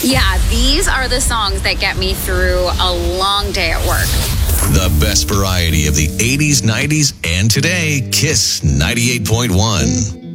Yeah, these are the songs that get me through a long day at work. The best variety of the 80s, 90s, and today. Kiss 98.1.